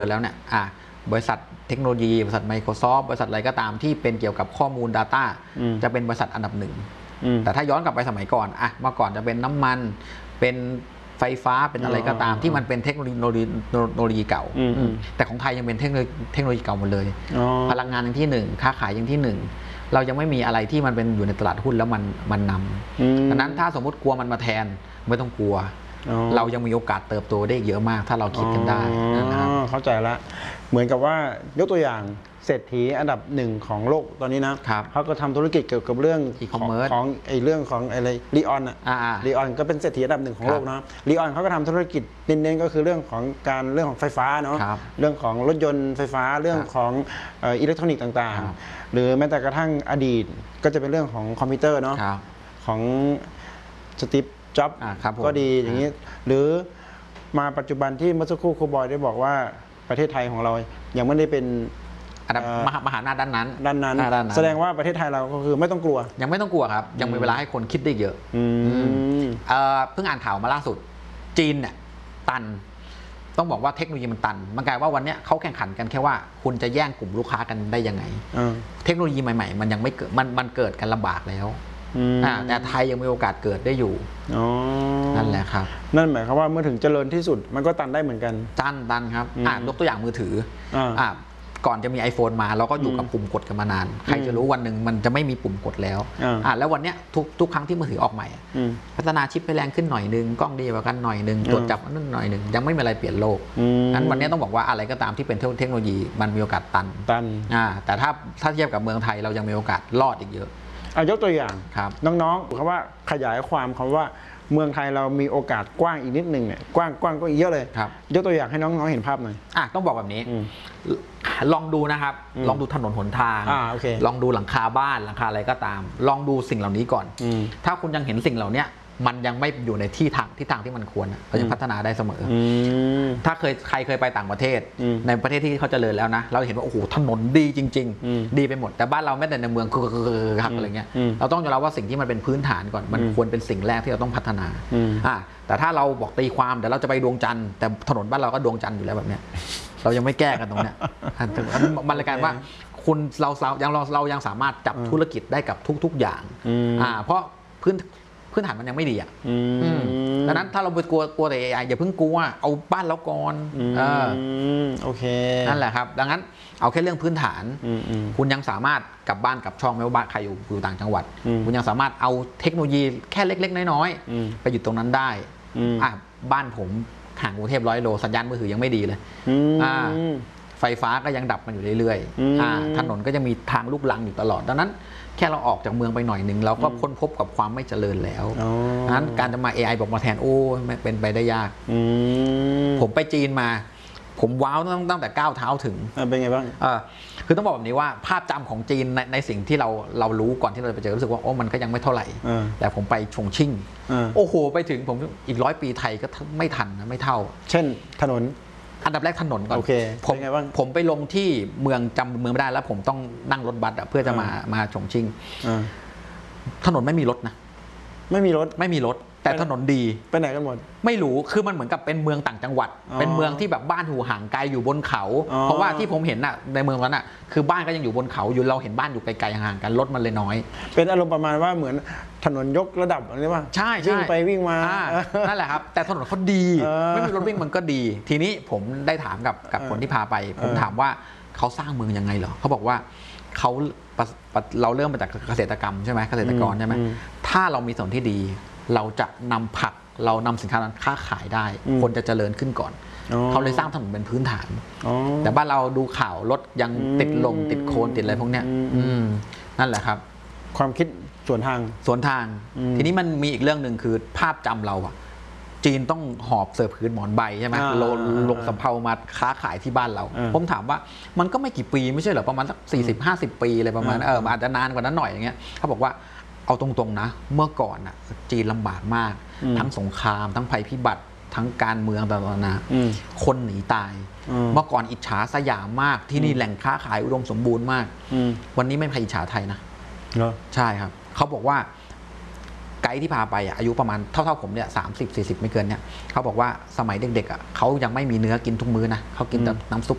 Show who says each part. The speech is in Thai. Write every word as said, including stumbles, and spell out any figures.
Speaker 1: แล้วเนี่ยอ่ะบริษัทเทคโนโลยีบริษัท Microsoft บริษัทอะไรก็ตามที่เป็นเกี่ยวกับข้อมูล Data จะเป็นบริษัทอันดับหนึ่งแต่ถ้าย้อนกลับไปสมัยก่อนอ่ะเมื่อก่อนจะเป็นน้ำมันเป็นไฟฟ้าเป็นอะไรก็ตามที่มันเป็นเทคโนโลยีเทคโนโลยีเก่าแต่ของไทยยังเป็นเทคโนโลยีเทคโนโลยีเก่าหมดเลยพลังงานอย่างที่หนึ่งค้าขายอย่างที่หนึ่งเรายังไม่มีอะไรที่มันเป็นอยู่ในตลาดหุ้นแล้วมันมันนำดังนั้นถ้าสมมติกลัวมันมาแทนไม่ต้องกลัวเรายังมีโอกาสเติบโตได้เยอะมากถ้าเราคิดกันได้นะครับ
Speaker 2: เข้าใจละเหมือนกับว่ายกตัวอย่างเศรษฐีอันดับหนึ่งของโลกตอนนี้นะเขาก็ทำธุรกิจเกี่ยวกับเรื่องของของไอ้เรื่องของอะไรลีออนอ่ะลีออนก็เป็นเศรษฐีอันดับหนึ่งของโลกนะลีออนเขาก็ทำธุรกิจเน้นๆก็คือเรื่องของการเรื่องของไฟฟ้าเนาะเรื่องของรถยนต์ไฟฟ้าเรื่องของอิเล็กทรอนิกส์ต่างๆหรือแม้แต่กระทั่งอดีตก็จะเป็นเรื่องของคอมพิวเตอร์เนาะของสตีฟจ็อบก็ดีอย่างนี้หรือมาปัจจุบันที่เมื่อสักครู่ครูบอยได้บอกว่าประเทศไทยของเรายังไม่ได้เป็น
Speaker 1: อันดับมหาอำนาจด้านนั้น
Speaker 2: ด้านนั้นแสดงว่าประเทศไทยเราก็คือไม่ต้องกลัว
Speaker 1: ยังไม่ต้องกลัวครับยังมีเวลาให้คนคิดได้เยอะเพิ่งอ่านข่าวมาล่าสุดจีนเนี่ยตันต้องบอกว่าเทคโนโลยีมันตันมันกลายว่าวันนี้เขาแข่งขันกันแค่ว่าคุณจะแย่งกลุ่มลูกค้ากันได้ยังไงเทคโนโลยีใหม่ๆมันยังไม่เกิดมันมันเกิดกันลำบากแล้วแต่ไทยยังมีโอกาสเกิดได้อยู่นั่นแหละครับ
Speaker 2: นั่นหมายความว่าเมื่อถึงเจริญที่สุดมันก็ตันได้เหมือนกัน
Speaker 1: ตันตันครับอ่ายกตัวอย่างมือถืออ่าก่อนจะมี iPhone มาเราก็อยู่กับปุ่มกดกันมานานใครจะรู้วันหนึ่งมันจะไม่มีปุ่มกดแล้วอ่าแล้ววันนี้ทุกทุกครั้งที่มือถือออกใหม่พัฒนาชิปให้แรงขึ้นหน่อยนึงกล้องดีกว่ากันหน่อยนึงตรวจจับนั่นหน่อยนึงยังไม่มีอะไรเปลี่ยนโลกนั้นวันนี้ต้องบอกว่าอะไรก็ตามที่เป็นเทคโนโลยีมันมีโอกาสตัน
Speaker 2: ตัน
Speaker 1: อ่าแต่ถ้าถ้าเทียบกับเมืองไทยเรายังมีโอกาสรอดอีกเยอะ
Speaker 2: เอายกตัวอย่างน้องๆคำว่าขยายความคำว่าเมืองไทยเรามีโอกาสกว้างอีกนิดนึงเนี่ยกว้างกว้างก็เยอะเลยยกตัวอย่างให้น้องๆเห็นภาพหน่อย
Speaker 1: อ่ะต้องบอกแบบนี้ลองดูนะครับลองดูถนนหนทางลองดูหลังคาบ้านหลังคาอะไรก็ตามลองดูสิ่งเหล่านี้ก่อนถ้าคุณยังเห็นสิ่งเหล่านี้มันยังไม่อยู่ในที่ทางที่ทางที่มันควรเรายังพัฒนาได้เสมอถ้าเคยใครเคยไปต่างประเทศในประเทศที่เขาเจริญแล้วนะเราเห็นว่าโอ้โหถนนดีจริงๆดีไปหมดแต่บ้านเราไม่แต่ในเมืองคือๆอะไรเงี้ยเราต้องยอมรับว่าสิ่งที่มันเป็นพื้นฐานก่อนมันควรเป็นสิ่งแรกที่เราต้องพัฒนาอ่าแต่ถ้าเราบอกตีความเดี๋ยวเราจะไปดวงจันทร์แต่ถนนบ้านเราก็ดวงจันทร์อยู่แล้วแบบเนี้ยเรายังไม่แก้กันตรงเนี้ยมันเลยกลายว่าคุณเรายังเราเรายังสามารถจับธุรกิจได้กับทุกๆอย่างอ่าเพราะพื้นพื้นฐานมันยังไม่ดีอ่ะดังนั้นถ้าเราไปกลัวกลัวแต่ เอ ไอ อย่าเพิ่งกลัวเอาบ้านเราก่อน
Speaker 2: โอเค
Speaker 1: นั่นแหละครับดังนั้นเอาแค่เรื่องพื้นฐานคุณยังสามารถกลับบ้านกับช่องไม่ว่าบ้านใครอยู่อยู่ต่างจังหวัดคุณยังสามารถเอาเทคโนโลยีแค่เล็กๆน้อยๆไปอยู่ตรงนั้นได้อ่ะบ้านผมห่างกรุงเทพร้อยโลสัญญาณมือถือยังไม่ดีเลยไฟฟ้าก็ยังดับมันอยู่เรื่อยๆถนนก็ยังมีทางลูกลังอยู่ตลอดดังนั้นแค่เราออกจากเมืองไปหน่อยหนึ่งเราก็พ้นพบกับความไม่เจริญแล้วดังนั้นการจะมา เอ ไอ บอกมาแทนโอ้ไม่เป็นไปได้ยากผมไปจีนมาผมว้าวตั้งตั้งแต่ก้าวเท้าถึง
Speaker 2: เป็นไงบ้าง
Speaker 1: คือต้องบอกแบบนี้ว่าภาพจำของจีนในในสิ่งที่เราเรารู้ก่อนที่เราไปเจอรู้สึกว่าโอ้มันก็ยังไม่เท่าไหร่แต่ผมไปชงชิ่งโอ้โหไปถึงผมอีกร้อยปีไทยก็ไม่ทันนะไม่เท่า
Speaker 2: เช่นถนน
Speaker 1: อันดับแรกถนนก่อนผมผมไปลงที่เมืองจำเมืองไม่ได้แล้วผมต้องนั่งรถบัสเพื่อจะมามาชงชิ่งถนนไม่มีรถนะ
Speaker 2: ไม่มีรถ
Speaker 1: ไม่มีรถแต่ถนนดี
Speaker 2: ไปไหนกันหมด
Speaker 1: ไม่รู้คือมันเหมือนกับเป็นเมืองต่างจังหวัดเป็นเมืองที่แบบบ้านหูห่างไกลอยู่บนเขาเพราะว่าที่ผมเห็นน่ะในเมืองนั้นน่ะคือบ้านก็ยังอยู่บนเขาอยู่เราเห็นบ้านอยู่ไกลๆห่างกันรถมันเลยน้อย
Speaker 2: เป็นอารมณ์ประมาณว่าเหมือนถนนยกระดับอะไรว่า
Speaker 1: ใช่
Speaker 2: วิ่งไปวิ่งมา
Speaker 1: นั่นแหละครับแต่ถนนเขาดีไม่มีรถวิ่งมันก็ดีทีนี้ผมได้ถามกับกับคนที่พาไปผมถามว่าเขาสร้างเมืองยังไงเหรอเขาบอกว่าเขาเราเริ่มมาจากเกษตรกรรมใช่ไหมเกษตรกรใช่ไหมถ้าเรามีส่วนที่ดีเราจะนำผักเรานำสินค้านั้นค้าขายได้คนจะเจริญขึ้นก่อนเขาเลยสร้างถนนเป็นพื้นฐานแต่บ้านเราดูข่าวรถยังติดลมติดโคลนติดอะไรพวกเนี้ยนั่นแหละครับ
Speaker 2: ความคิดส่วนทาง
Speaker 1: ส่วนทางทีนี้มันมีอีกเรื่องหนึ่งคือภาพจำเราอะจีนต้องหอบเสือผืนหมอนใบใช่ไหมลงลงสำเภามาค้าขายที่บ้านเราผมถามว่ามันก็ไม่กี่ปีไม่ใช่เหรอประมาณสักสี่สิบห้าสิบปีอะไรประมาณเอออาจจะนานกว่านั้นหน่อยอย่างเงี้ยเขาบอกว่าเอาตรงๆนะเมื่อก่อนอ่ะจีนลำบากมากทั้งสงครามทั้งภัยพิบัติทั้งการเมืองต่างๆนะคนหนีตายเมื่อก่อนอิจฉาสยามมากที่นี่แหล่งค้าขายอุดมสมบูรณ์มากวันนี้ไม่มีใครอิจฉาไทยนะใช่ครับเขาบอกว่าไกด์ที่พาไปอายุประมาณเท่าๆผมเนี่ยสามสิบสี่สิบไม่เกินเนี่ยเขาบอกว่าสมัยเด็กๆอ่ะเขายังไม่มีเนื้อกินทุกมื้อนะเขากินแต่น้ำซุป